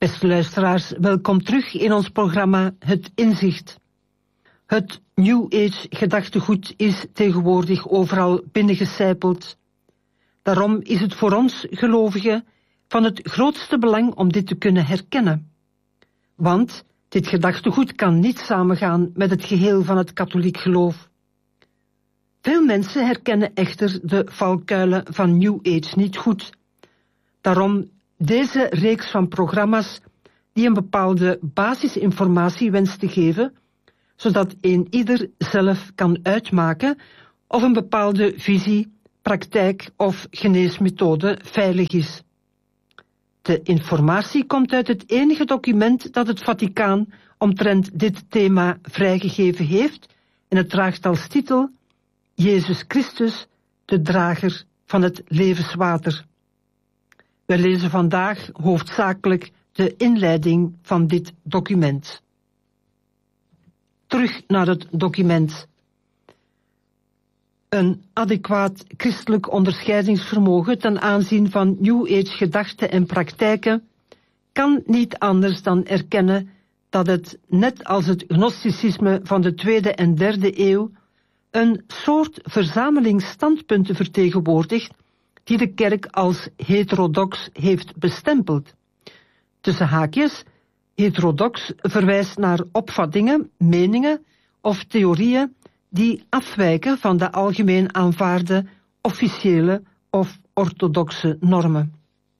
Beste luisteraars, welkom terug in ons programma Het Inzicht. Het New Age gedachtegoed is tegenwoordig overal binnengecijpeld. Daarom is het voor ons gelovigen van het grootste belang om dit te kunnen herkennen. Want dit gedachtegoed kan niet samengaan met het geheel van het katholiek geloof. Veel mensen herkennen echter de valkuilen van New Age niet goed. Daarom deze reeks van programma's die een bepaalde basisinformatie wenst te geven, zodat ieder zelf kan uitmaken of een bepaalde visie, praktijk of geneesmethode veilig is. De informatie komt uit het enige document dat het Vaticaan omtrent dit thema vrijgegeven heeft en het draagt als titel Jezus Christus, de drager van het levenswater. We lezen vandaag hoofdzakelijk de inleiding van dit document. Terug naar het document. Een adequaat christelijk onderscheidingsvermogen ten aanzien van New Age gedachten en praktijken kan niet anders dan erkennen dat het, net als het gnosticisme van de 2e en 3e eeuw, een soort verzameling standpunten vertegenwoordigt die de kerk als heterodox heeft bestempeld. Tussen haakjes, heterodox verwijst naar opvattingen, meningen of theorieën die afwijken van de algemeen aanvaarde officiële of orthodoxe normen.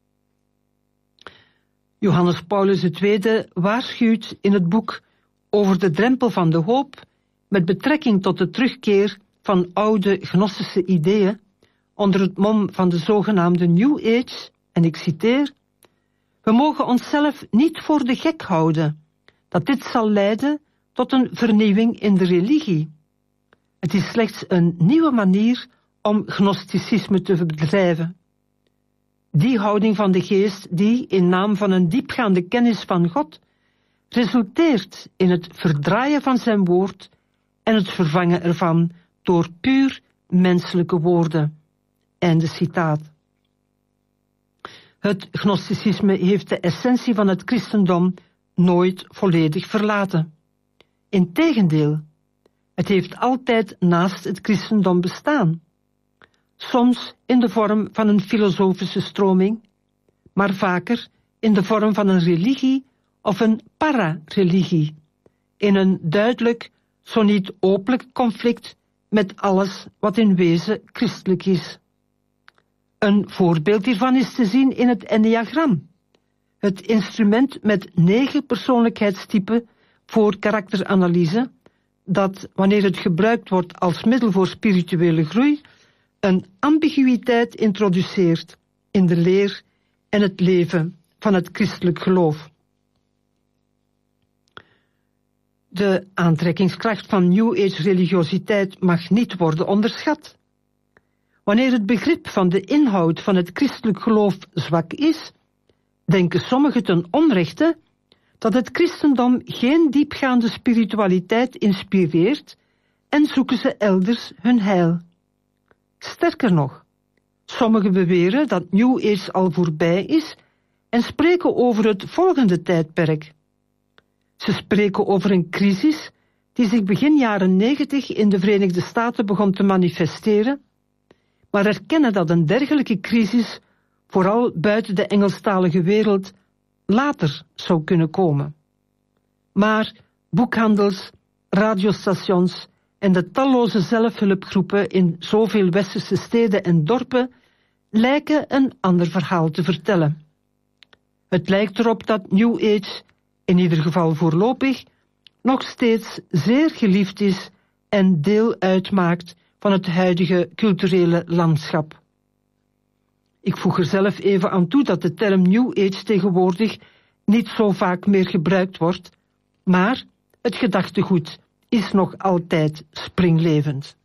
Johannes Paulus II waarschuwt in het boek Over de drempel van de hoop met betrekking tot de terugkeer van oude gnostische ideeën onder het mom van de zogenaamde New Age, en ik citeer: we mogen onszelf niet voor de gek houden, dat dit zal leiden tot een vernieuwing in de religie. Het is slechts een nieuwe manier om gnosticisme te bedrijven. Die houding van de geest die, in naam van een diepgaande kennis van God, resulteert in het verdraaien van zijn woord en het vervangen ervan door puur menselijke woorden. Einde citaat. Het gnosticisme heeft de essentie van het christendom nooit volledig verlaten. Integendeel, het heeft altijd naast het christendom bestaan. Soms in de vorm van een filosofische stroming, maar vaker in de vorm van een religie of een para-religie, in een duidelijk, zo niet openlijk conflict met alles wat in wezen christelijk is. Een voorbeeld hiervan is te zien in het enneagram, het instrument met 9 persoonlijkheidstypen voor karakteranalyse, dat, wanneer het gebruikt wordt als middel voor spirituele groei, een ambiguïteit introduceert in de leer en het leven van het christelijk geloof. De aantrekkingskracht van New Age religiositeit mag niet worden onderschat. Wanneer het begrip van de inhoud van het christelijk geloof zwak is, denken sommigen ten onrechte dat het christendom geen diepgaande spiritualiteit inspireert en zoeken ze elders hun heil. Sterker nog, sommigen beweren dat New Age al voorbij is en spreken over het volgende tijdperk. Ze spreken over een crisis die zich begin jaren 90 in de Verenigde Staten begon te manifesteren, maar erkennen dat een dergelijke crisis vooral buiten de Engelstalige wereld later zou kunnen komen. Maar boekhandels, radiostations en de talloze zelfhulpgroepen in zoveel westerse steden en dorpen lijken een ander verhaal te vertellen. Het lijkt erop dat New Age, in ieder geval voorlopig, nog steeds zeer geliefd is en deel uitmaakt van het huidige culturele landschap. Ik voeg er zelf even aan toe dat de term New Age tegenwoordig niet zo vaak meer gebruikt wordt, maar het gedachtegoed is nog altijd springlevend.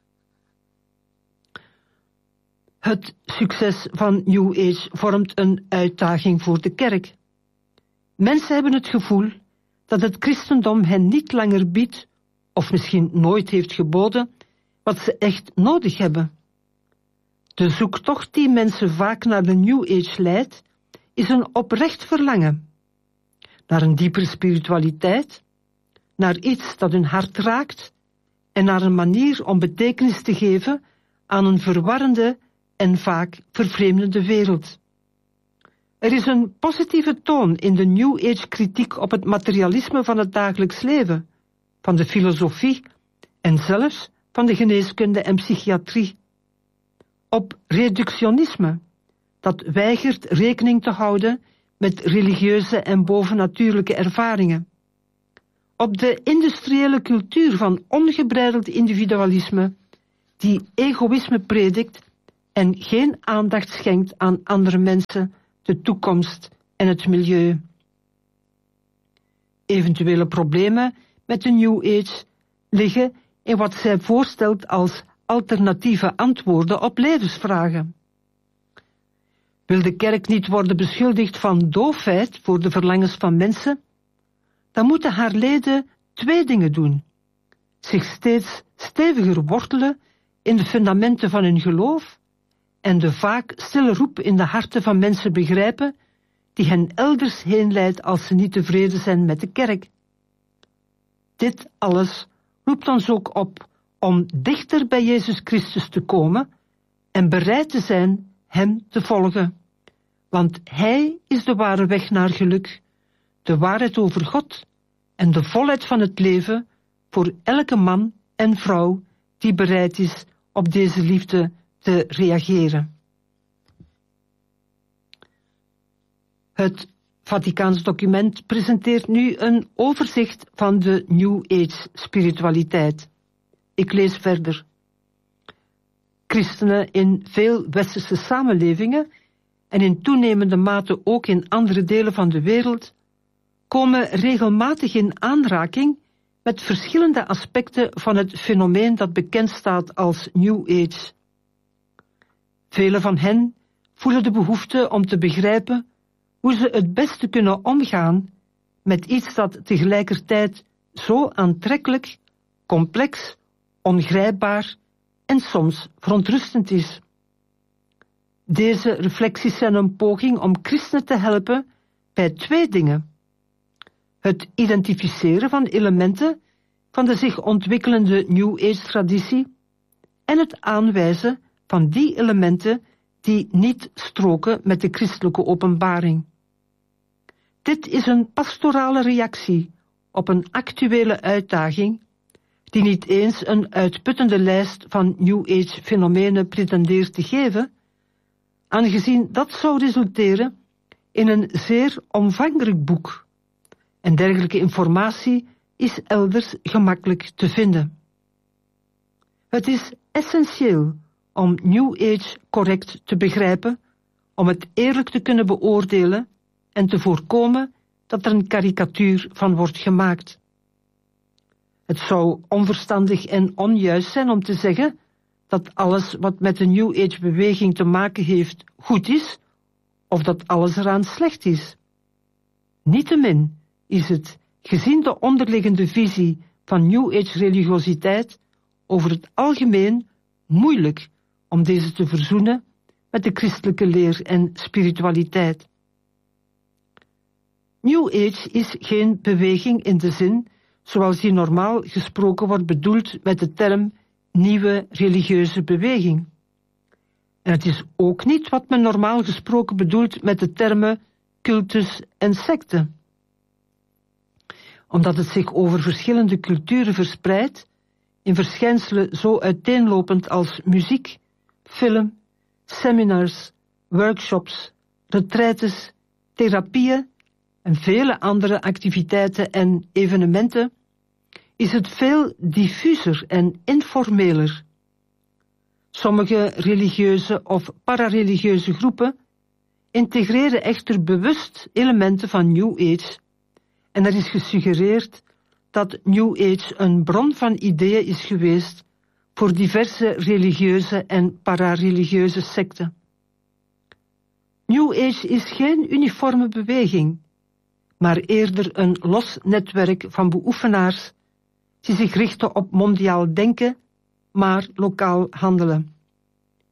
Het succes van New Age vormt een uitdaging voor de kerk. Mensen hebben het gevoel dat het christendom hen niet langer biedt, of misschien nooit heeft geboden, wat ze echt nodig hebben. De zoektocht die mensen vaak naar de New Age leidt, is een oprecht verlangen. naar een diepere spiritualiteit, naar iets dat hun hart raakt en naar een manier om betekenis te geven aan een verwarrende en vaak vervreemdende wereld. Er is een positieve toon in de New Age kritiek op het materialisme van het dagelijks leven, van de filosofie en zelfs van de geneeskunde en psychiatrie. Op reductionisme, dat weigert rekening te houden met religieuze en bovennatuurlijke ervaringen. Op de industriële cultuur van ongebreideld individualisme, die egoïsme predikt en geen aandacht schenkt aan andere mensen, de toekomst en het milieu. Eventuele problemen met de New Age liggen in wat zij voorstelt als alternatieve antwoorden op levensvragen. Wil de kerk niet worden beschuldigd van doofheid voor de verlangens van mensen, dan moeten haar leden 2 dingen doen: zich steeds steviger wortelen in de fundamenten van hun geloof en de vaak stille roep in de harten van mensen begrijpen die hen elders heen leidt als ze niet tevreden zijn met de kerk. Dit alles roept ons ook op om dichter bij Jezus Christus te komen en bereid te zijn hem te volgen. Want hij is de ware weg naar geluk, de waarheid over God en de volheid van het leven voor elke man en vrouw die bereid is op deze liefde te reageren. Het Vaticaans document presenteert nu een overzicht van de New Age spiritualiteit. Ik lees verder. Christenen in veel westerse samenlevingen en in toenemende mate ook in andere delen van de wereld komen regelmatig in aanraking met verschillende aspecten van het fenomeen dat bekend staat als New Age. Velen van hen voelen de behoefte om te begrijpen hoe ze het beste kunnen omgaan met iets dat tegelijkertijd zo aantrekkelijk, complex, ongrijpbaar en soms verontrustend is. Deze reflecties zijn een poging om christenen te helpen bij 2 dingen: het identificeren van elementen van de zich ontwikkelende New Age-traditie en het aanwijzen van die elementen die niet stroken met de christelijke openbaring. Dit is een pastorale reactie op een actuele uitdaging die niet eens een uitputtende lijst van New Age fenomenen pretendeert te geven, aangezien dat zou resulteren in een zeer omvangrijk boek. En dergelijke informatie is elders gemakkelijk te vinden. Het is essentieel om New Age correct te begrijpen, om het eerlijk te kunnen beoordelen en te voorkomen dat er een karikatuur van wordt gemaakt. Het zou onverstandig en onjuist zijn om te zeggen dat alles wat met de New Age-beweging te maken heeft goed is, of dat alles eraan slecht is. Niettemin is het, gezien de onderliggende visie van New Age-religiositeit, over het algemeen moeilijk om deze te verzoenen met de christelijke leer en spiritualiteit. New Age is geen beweging in de zin zoals die normaal gesproken wordt bedoeld met de term nieuwe religieuze beweging. En het is ook niet wat men normaal gesproken bedoelt met de termen cultus en secte. Omdat het zich over verschillende culturen verspreidt, in verschijnselen zo uiteenlopend als muziek, film, seminars, workshops, retraites, therapieën en vele andere activiteiten en evenementen, is het veel diffuser en informeler. Sommige religieuze of parareligieuze groepen integreren echter bewust elementen van New Age en er is gesuggereerd dat New Age een bron van ideeën is geweest voor diverse religieuze en parareligieuze secten. New Age is geen uniforme beweging, maar eerder een los netwerk van beoefenaars die zich richten op mondiaal denken, maar lokaal handelen.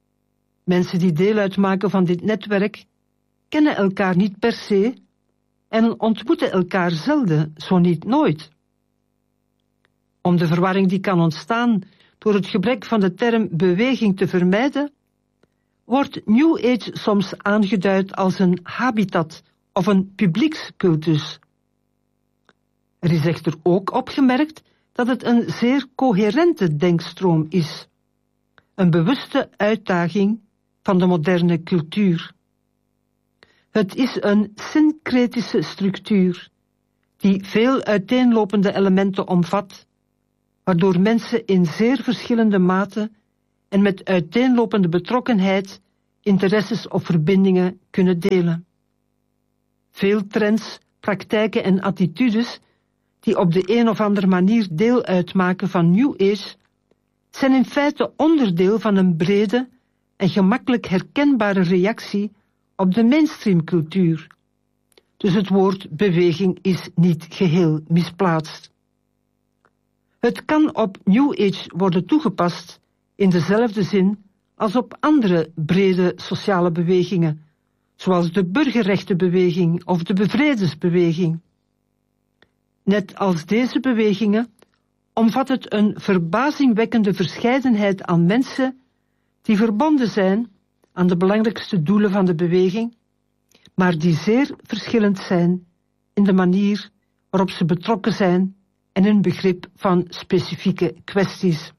Mensen die deel uitmaken van dit netwerk kennen elkaar niet per se, en ontmoeten elkaar zelden, zo niet nooit. Om de verwarring die kan ontstaan door het gebrek van de term beweging te vermijden, wordt New Age soms aangeduid als een habitat of een publiekscultus. Er is echter ook opgemerkt dat het een zeer coherente denkstroom is, een bewuste uitdaging van de moderne cultuur. Het is een syncretische structuur die veel uiteenlopende elementen omvat, waardoor mensen in zeer verschillende mate en met uiteenlopende betrokkenheid interesses of verbindingen kunnen delen. Veel trends, praktijken en attitudes die op de een of andere manier deel uitmaken van New Age, zijn in feite onderdeel van een brede en gemakkelijk herkenbare reactie op de mainstreamcultuur. Dus het woord beweging is niet geheel misplaatst. Het kan op New Age worden toegepast in dezelfde zin als op andere brede sociale bewegingen, zoals de burgerrechtenbeweging of de bevredesbeweging. Net als deze bewegingen omvat het een verbazingwekkende verscheidenheid aan mensen die verbonden zijn aan de belangrijkste doelen van de beweging, maar die zeer verschillend zijn in de manier waarop ze betrokken zijn en hun begrip van specifieke kwesties.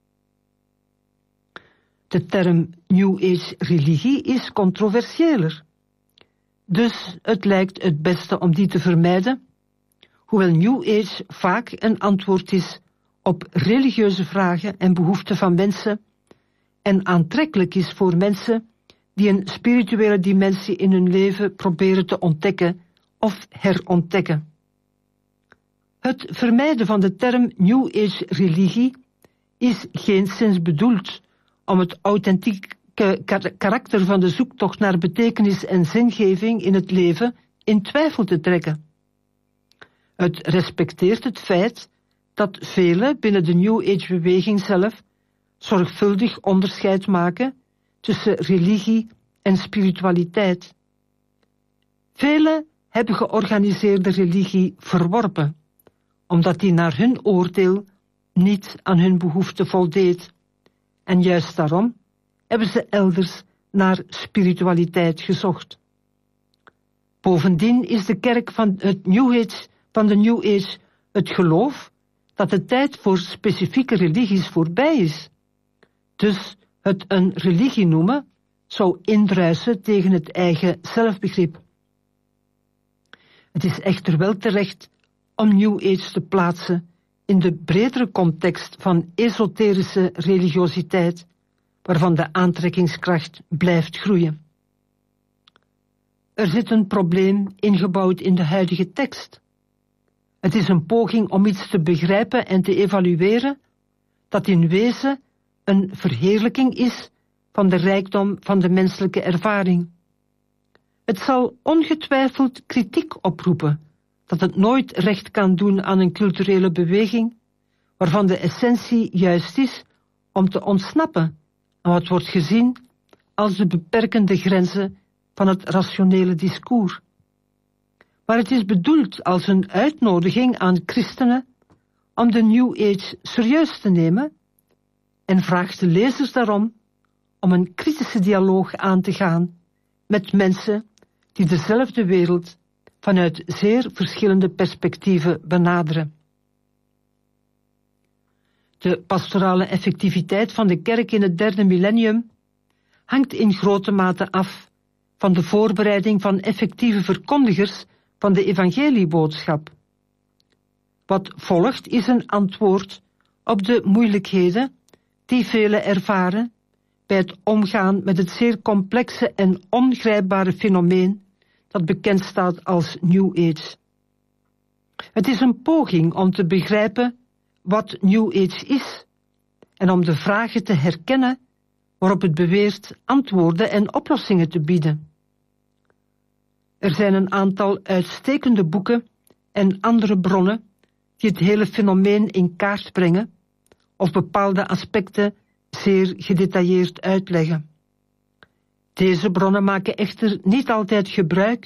De term New Age religie is controversiëler, dus het lijkt het beste om die te vermijden, hoewel New Age vaak een antwoord is op religieuze vragen en behoeften van mensen en aantrekkelijk is voor mensen die een spirituele dimensie in hun leven proberen te ontdekken of herontdekken. Het vermijden van de term New Age religie is geenszins bedoeld om het authentieke karakter van de zoektocht naar betekenis en zingeving in het leven in twijfel te trekken. Het respecteert het feit dat velen binnen de New Age-beweging zelf zorgvuldig onderscheid maken tussen religie en spiritualiteit. Velen hebben georganiseerde religie verworpen, omdat die naar hun oordeel niet aan hun behoeften voldeed. En juist daarom hebben ze elders naar spiritualiteit gezocht. Bovendien is de kerk van de New Age het geloof dat de tijd voor specifieke religies voorbij is. Dus het een religie noemen zou indruisen tegen het eigen zelfbegrip. Het is echter wel terecht om New Age te plaatsen in de bredere context van esoterische religiositeit, waarvan de aantrekkingskracht blijft groeien. Er zit een probleem ingebouwd in de huidige tekst. Het is een poging om iets te begrijpen en te evalueren dat in wezen een verheerlijking is van de rijkdom van de menselijke ervaring. Het zal ongetwijfeld kritiek oproepen dat het nooit recht kan doen aan een culturele beweging, waarvan de essentie juist is om te ontsnappen aan wat wordt gezien als de beperkende grenzen van het rationele discours. Maar het is bedoeld als een uitnodiging aan christenen om de New Age serieus te nemen en vraagt de lezers daarom om een kritische dialoog aan te gaan met mensen die dezelfde wereld vanuit zeer verschillende perspectieven benaderen. De pastorale effectiviteit van de kerk in het 3e millennium hangt in grote mate af van de voorbereiding van effectieve verkondigers van de evangelieboodschap. Wat volgt is een antwoord op de moeilijkheden die velen ervaren bij het omgaan met het zeer complexe en ongrijpbare fenomeen dat bekend staat als New Age. Het is een poging om te begrijpen wat New Age is en om de vragen te herkennen waarop het beweert antwoorden en oplossingen te bieden. Er zijn een aantal uitstekende boeken en andere bronnen die het hele fenomeen in kaart brengen of bepaalde aspecten zeer gedetailleerd uitleggen. Deze bronnen maken echter niet altijd gebruik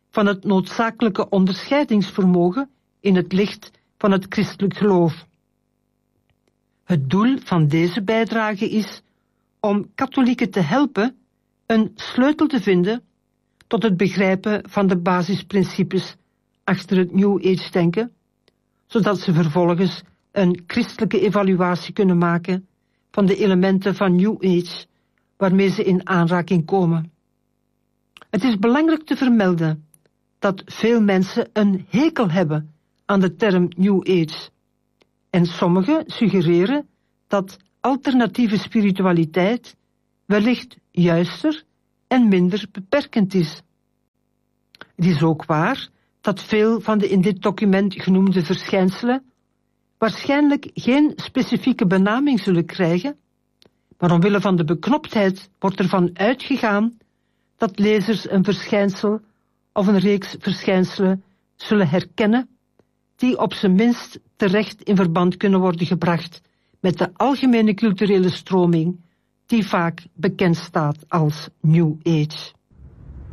van het noodzakelijke onderscheidingsvermogen in het licht van het christelijk geloof. Het doel van deze bijdrage is om katholieken te helpen een sleutel te vinden tot het begrijpen van de basisprincipes achter het New Age-denken, zodat ze vervolgens een christelijke evaluatie kunnen maken van de elementen van New Age waarmee ze in aanraking komen. Het is belangrijk te vermelden dat veel mensen een hekel hebben aan de term New Age, en sommigen suggereren dat alternatieve spiritualiteit wellicht juister en minder beperkend is. Het is ook waar dat veel van de in dit document genoemde verschijnselen waarschijnlijk geen specifieke benaming zullen krijgen, maar omwille van de beknoptheid wordt ervan uitgegaan dat lezers een verschijnsel of een reeks verschijnselen zullen herkennen die op zijn minst terecht in verband kunnen worden gebracht met de algemene culturele stroming die vaak bekend staat als New Age.